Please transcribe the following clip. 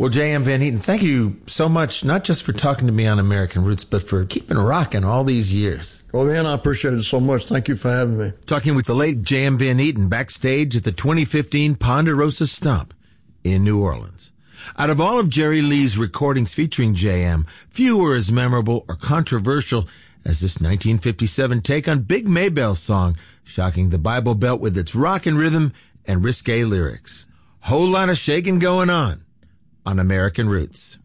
Well, J.M. Van Eaton, thank you so much, not just for talking to me on American Roots, but for keeping rocking all these years. Oh, man, I appreciate it so much. Thank you for having me. Talking with the late J.M. Van Eaton backstage at the 2015 Ponderosa Stomp in New Orleans. Out of all of Jerry Lee's recordings featuring J.M., few were as memorable or controversial as this 1957 take on Big Maybell's song, shocking the Bible Belt with its rockin' rhythm and risque lyrics. Whole lot of shaking going on American Roots.